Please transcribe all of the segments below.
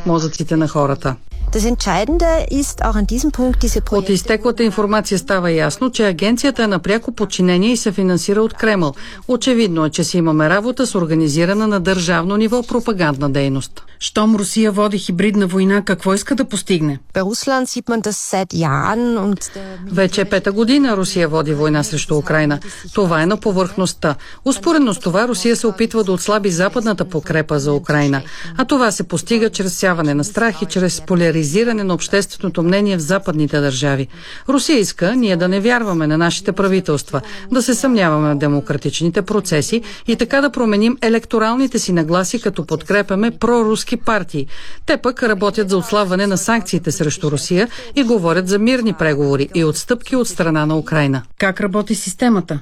в мозъците на хората. От изтеклата информация става ясно, че агенцията е на пряко подчинение и се финансира от Кремъл. Очевидно е, че си имаме работа с организирана на държавно ниво пропагандна дейност. Щом Русия води хибридна война, какво иска да постигне? Вече 5-та година Русия води война срещу Украйна. Това е на повърхността. Успоредно с това Русия се опитва да отслаби западната подкрепа за Украйна. А това се постига чрез сяване на страх и чрез поляризиране на общественото мнение в западните държави. Русия иска ние да не вярваме на нашите правителства, да се съмняваме в демократичните процеси и така да променим електоралните си нагласи, като подкрепяме проруски партии. Те пък работят за отслабване на санкциите срещу Русия и говорят за мирни преговори и отстъпки от страна на Украйна. Как работи системата?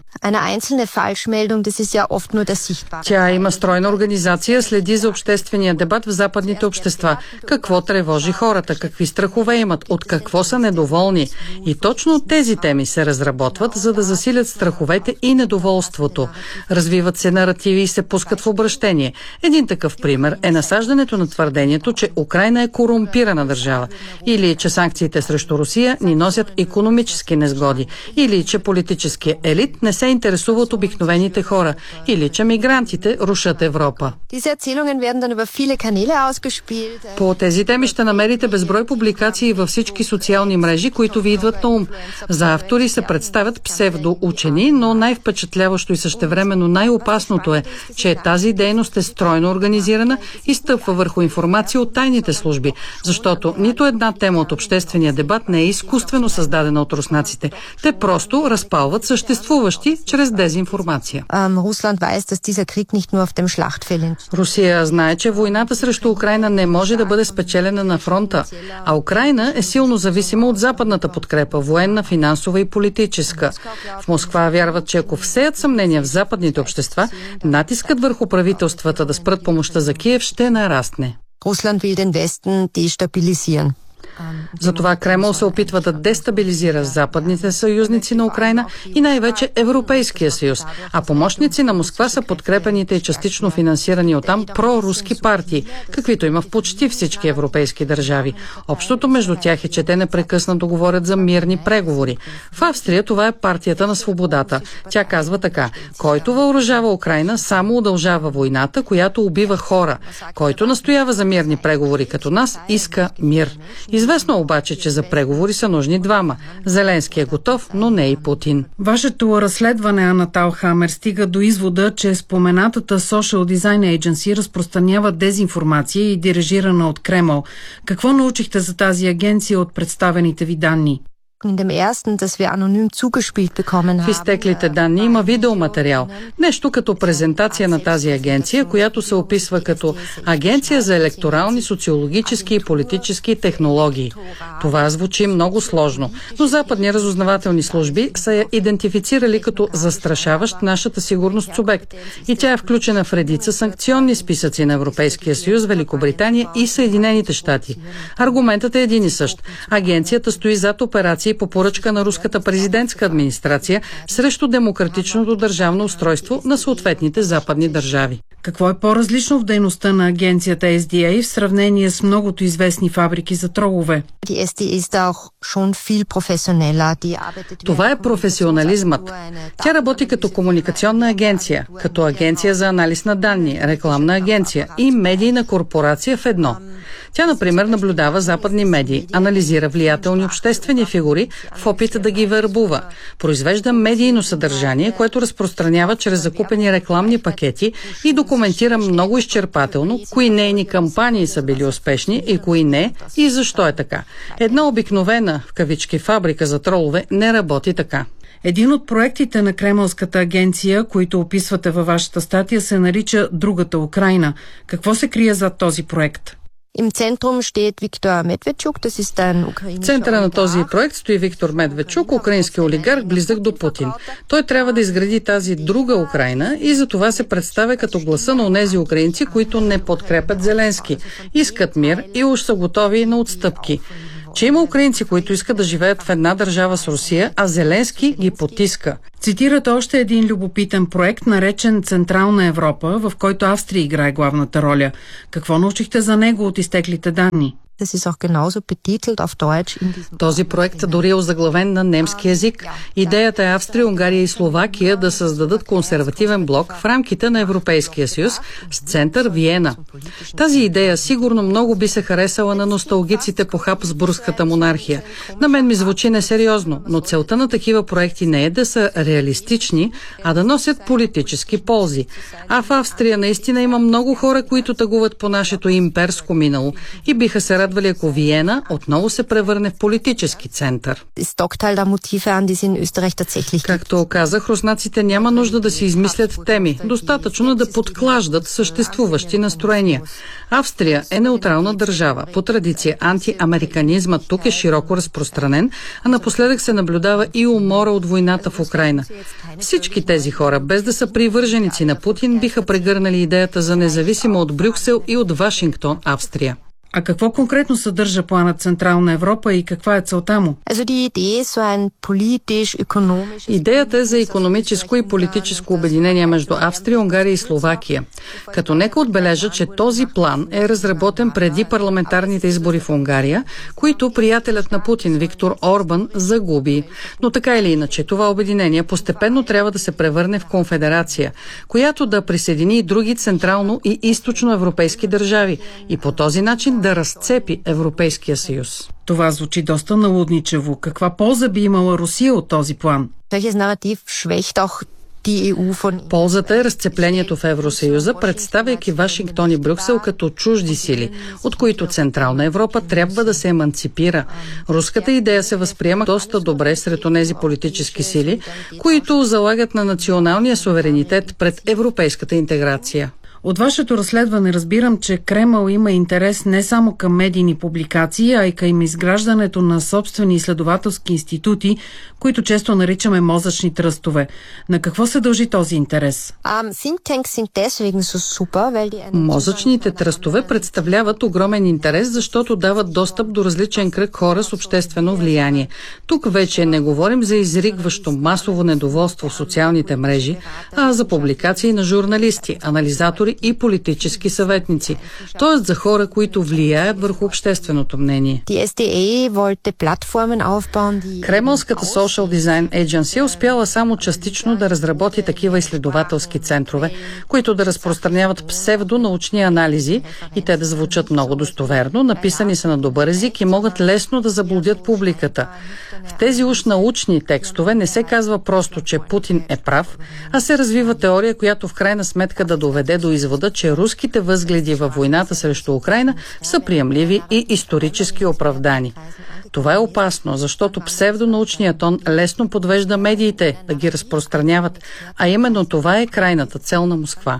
Тя има стройна организация, следи за обществения дебат в западните общества. Какво тревожи хората, какви страхове имат, от какво са недоволни. И точно тези теми се разработват, за да засилят страховете и недоволството. Развиват се наративи и се пускат в обращение. Един такъв пример е насаждането на твърдението, че Украйна е корумпирана държава, или че санкциите срещу Русия ни носят икономически незгоди, или че политическия елит не се интересува от обикновените хора, или че мигрантите рушат Европа. По тези теми ще намерите безброй публикации във всички социални мрежи, които ви идват на ум. За автори се представят псевдоучени, но най-впечатляващо и същевременно най-опасното е, че тази дейност е стройно организирана и стъпва върху информация от тайните служби, защото нито една тема от обществения дебат не е изкуствено създадена от руснаците. Те просто разпалват съществуващи чрез дезинформация. Русия знае, че войната срещу Украйна не може да бъде спечелена на фронта, а Украйна е силно зависима от западната подкрепа, военна, финансова и политическа. В Москва вярват, че ако всеят съмнения в западните общества, натискът върху правителствата да спрат помощта за Киев ще нарасне. Затова Кремъл се опитва да дестабилизира западните съюзници на Украйна и най-вече Европейския съюз, а помощници на Москва са подкрепените и частично финансирани оттам проруски партии, каквито има в почти всички европейски държави. Общото между тях е, че те непрекъснато говорят за мирни преговори. В Австрия това е партията на свободата. Тя казва така: който въоръжава Украйна, само удължава войната, която убива хора. Който настоява за мирни преговори като нас, иска мир. Известно обаче, че за преговори са нужни двама. Зеленски е готов, но не и Путин. Вашето разследване, Анатал Хамер, стига до извода, че споменатата Social Design Agency разпространява дезинформация и дирижирана от Кремъл. Какво научихте за тази агенция от представените ви данни? В изтеклите данни има видеоматериал. Нещо като презентация на тази агенция, която се описва като Агенция за електорални, социологически и политически технологии. Това звучи много сложно, но западни разузнавателни служби са я идентифицирали като застрашаващ нашата сигурност субект. И тя е включена в редица санкционни списъци на Европейския съюз, Великобритания и Съединените щати. Аргументът е един и същ. Агенцията стои зад операции по поръчка на руската президентска администрация срещу демократичното държавно устройство на съответните западни държави. Какво е по-различно в дейността на агенцията SDA в сравнение с многото известни фабрики за тролове? Това е професионализмът. Тя работи като комуникационна агенция, като агенция за анализ на данни, рекламна агенция и медийна корпорация в едно. Тя, например, наблюдава западни медии, анализира влиятелни обществени фигури в опит да ги вербува, произвежда медийно съдържание, което разпространява чрез закупени рекламни пакети и документира много изчерпателно кои нейни кампании са били успешни и кои не и защо е така. Една обикновена, в кавички, фабрика за тролове не работи така. Един от проектите на Кремълската агенция, които описвате във вашата статия, се нарича Другата Украйна. Какво се крие зад този проект? В центъра на този проект стои Виктор Медведчук, украински олигарх, близък до Путин. Той трябва да изгради тази друга Украйна и за това се представя като гласа на онези украинци, които не подкрепят Зеленски, искат мир и уж са готови на отстъпки. че има украинци, които искат да живеят в една държава с Русия, а Зеленски ги потиска. Цитират още един любопитен проект, наречен Централна Европа, в който Австрия играе главната роля. Какво научихте за него от изтеклите данни? Този проект дори е озаглавен на немски език. Идеята е Австрия, Унгария и Словакия да създадат консервативен блок в рамките на Европейския съюз с център Виена. Тази идея сигурно много би се харесала на носталгиците по Хабсбургската монархия. На мен ми звучи несериозно, но целта на такива проекти не е да са реалистични, а да носят политически ползи. А в Австрия наистина има много хора, които тъгуват по нашето имперско минало и биха се радвали, ако Виена отново се превърне в политически център. Както казах, руснаците няма нужда да си измислят теми. Достатъчно да подклаждат съществуващи настроения. Австрия е неутрална държава. По традиция антиамериканизмът тук е широко разпространен, а напоследък се наблюдава и умора от войната в Украйна. Всички тези хора, без да са привърженици на Путин, биха прегърнали идеята за независимо от Брюксел и от Вашингтон, Австрия. А какво конкретно съдържа планът Централна Европа и каква е целта му? Идеята е за икономическо и политическо обединение между Австрия, Унгария и Словакия. Като нека отбележа, че този план е разработен преди парламентарните избори в Унгария, които приятелят на Путин Виктор Орбан загуби. Но така или иначе, това обединение постепенно трябва да се превърне в конфедерация, която да присъедини и други централно и източно европейски държави и по този начин да разцепи Европейския съюз. Това звучи доста налудничево. Каква полза би имала Русия от този план? Ползата е разцеплението в Евросъюза, представяйки Вашингтон и Брюксел като чужди сили, от които Централна Европа трябва да се еманципира. Руската идея се възприема доста добре сред онези политически сили, които залагат на националния суверенитет пред европейската интеграция. От вашето разследване разбирам, че Кремъл има интерес не само към медийни публикации, а и към изграждането на собствени изследователски институти, които често наричаме мозъчни тръстове. На какво се дължи този интерес? Мозъчните тръстове представляват огромен интерес, защото дават достъп до различен кръг хора с обществено влияние. Тук вече не говорим за изригващо масово недоволство в социалните мрежи, а за публикации на журналисти, анализатори и политически съветници, т.е. за хора, които влияят върху общественото мнение. Кремълската Social Design Agency е успяла само частично да разработи такива изследователски центрове, които да разпространяват псевдонаучни анализи и те да звучат много достоверно, написани са на добър език и могат лесно да заблудят публиката. В тези уж научни текстове не се казва просто, че Путин е прав, а се развива теория, която в крайна сметка да доведе до извода, че руските възгледи във войната срещу Украйна са приемливи и исторически оправдани. Това е опасно, защото псевдонаучният тон лесно подвежда медиите да ги разпространяват, а именно това е крайната цел на Москва.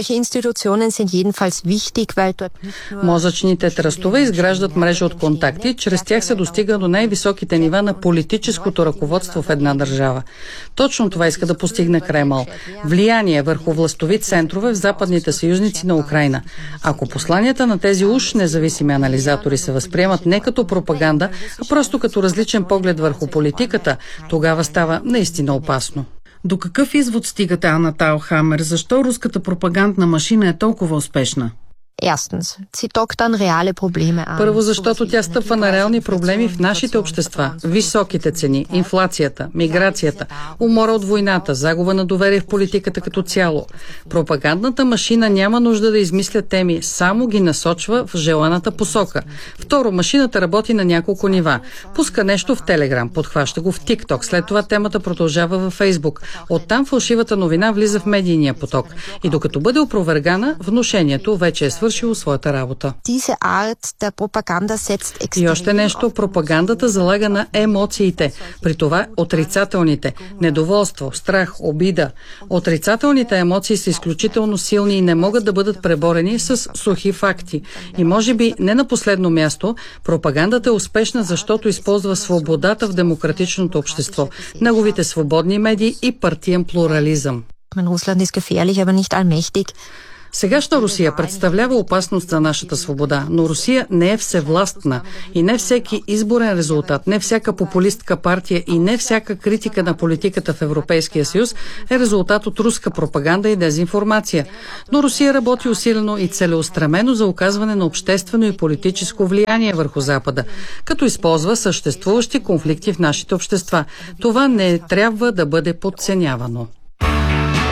Мозъчните тръстове изграждат мрежа от контакти, чрез тях се достига до най-високите нива на политическото ръководство в една държава. Точно това иска да постигне Кремъл. Влияние върху властови центрове в западните съюзници на Украйна. Ако посланията на тези уж независими анализатори се възприемат не като пропаганда, а просто като различен поглед върху политиката, тогава става наистина опасно. До какъв извод стигате, Анна Таухамер? Защо руската пропагандна машина е толкова успешна? Първо, защото тя стъпва на реални проблеми в нашите общества. Високите цени, инфлацията, миграцията, умора от войната, загуба на доверие в политиката като цяло. Пропагандната машина няма нужда да измисля теми, само ги насочва в желаната посока. Второ, машината работи на няколко нива. Пуска нещо в Телеграм, подхваща го в ТикТок, след това темата продължава във Фейсбук. Оттам фалшивата новина влиза в медийния поток. И докато бъде опровергана, внушението вече е свършило своята работа. И още нещо, пропагандата залага на емоциите, при това отрицателните, недоволство, страх, обида. Отрицателните емоции са изключително силни и не могат да бъдат преборени с сухи факти. И може би не на последно място, пропагандата е успешна, защото използва свободата в демократичното общество, неговите свободни медии и партиен плурализъм. Сегашна Русия представлява опасност за нашата свобода, но Русия не е всевластна и не всеки изборен резултат, не всяка популистка партия и не всяка критика на политиката в Европейския съюз е резултат от руска пропаганда и дезинформация. Но Русия работи усилено и целеустремено за оказване на обществено и политическо влияние върху Запада, като използва съществуващи конфликти в нашите общества. Това не трябва да бъде подценявано.